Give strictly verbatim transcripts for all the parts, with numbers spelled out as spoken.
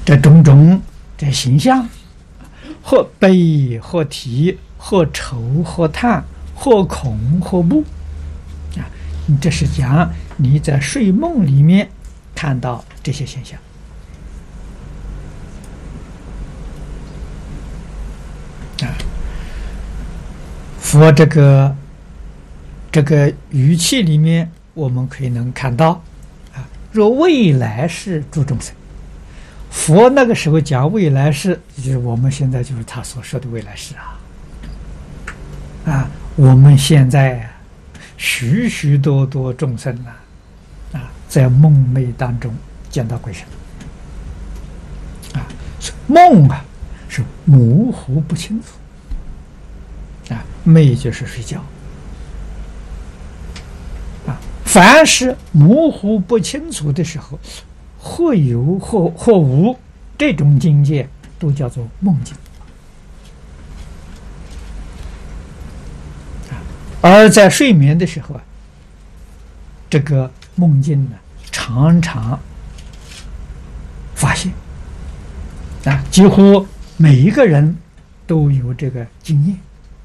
这种种这形象，或悲或啼，或愁或叹，或恐或怖啊！你这是讲你在睡梦里面看到这些现象啊。佛这个这个语气里面，我们可以能看到啊，若未来世诸众生。佛那个时候讲未来世，就是我们现在就是他所说的未来世啊。啊，我们现在啊，许许多多众生啊，啊，在梦寐当中见到鬼神，啊，梦啊是模糊不清楚，啊，寐就是睡觉，啊，凡是模糊不清楚的时候。或有或或无，这种境界都叫做梦境。而在睡眠的时候啊，这个梦境呢，常常发现啊，几乎每一个人都有这个经验。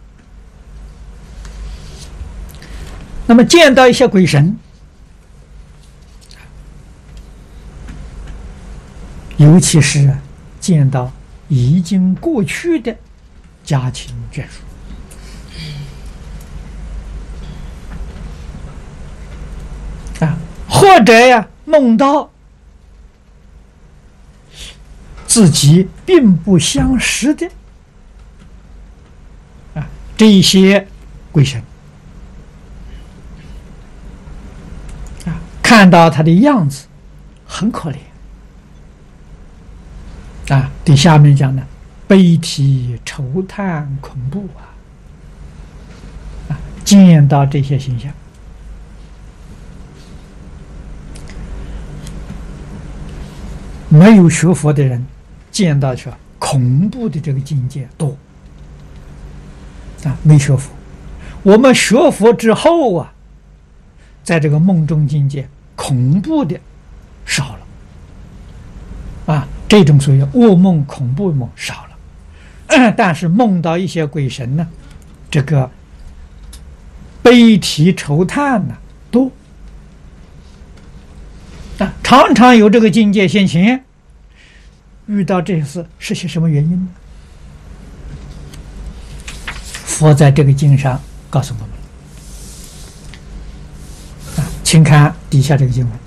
那么见到一些鬼神。尤其是见到已经过去的家亲眷属，啊，或者呀梦到自己并不相识的啊这一些鬼神，啊，看到他的样子很可怜。啊，第下面讲的悲啼愁叹恐怖啊，啊，见到这些形象，没有学佛的人见到是恐怖的这个境界多啊，没学佛。我们学佛之后啊，在这个梦中境界恐怖的少了啊。这种所谓噩梦、恐怖梦少了，但是梦到一些鬼神呢，这个悲啼愁叹呢多啊，常常有这个境界现前。遇到这事是些什么原因呢？佛在这个经上告诉我们啊，请看底下这个经文。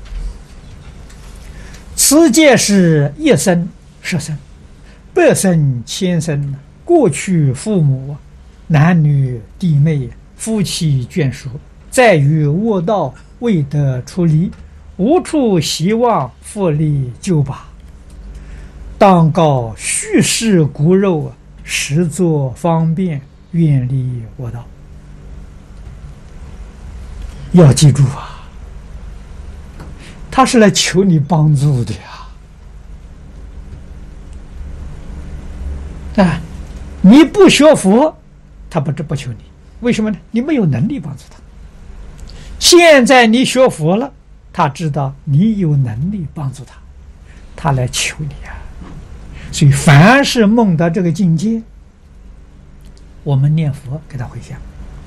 此界是一生、十生、百生、千生，过去父母、男女弟妹、夫妻眷属，在于恶道未得出离，无处希望复利救拔。当告虚实骨肉，实作方便，远离恶道。要记住啊！他是来求你帮助的呀！啊，你不学佛，他不不求你，为什么呢？你没有能力帮助他。现在你学佛了，他知道你有能力帮助他，他来求你啊！所以，凡是梦到这个境界，我们念佛给他回向，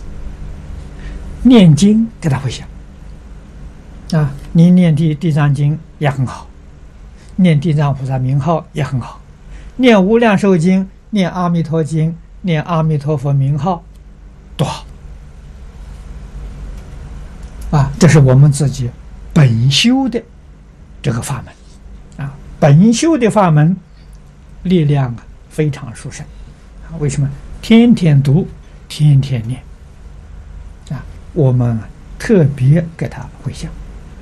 念经给他回向。啊，你念地地藏经也很好，念地藏菩萨名号也很好，念无量寿经、念阿弥陀经、念阿弥陀佛名号，多好！啊，这是我们自己本修的这个法门啊，本修的法门力量啊非常殊胜啊！为什么？天天读，天天念啊！我们特别给他回向。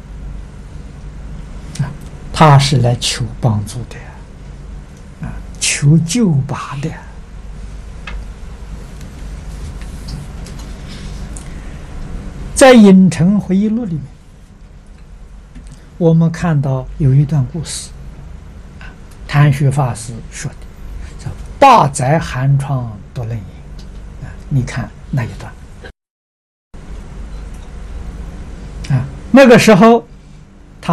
他是来求帮助的啊，求救拔的。在《影城回忆录》里面，我们看到有一段故事，谭学法师说的，叫“八载寒窗多冷饮”啊，你看那一段啊，那个时候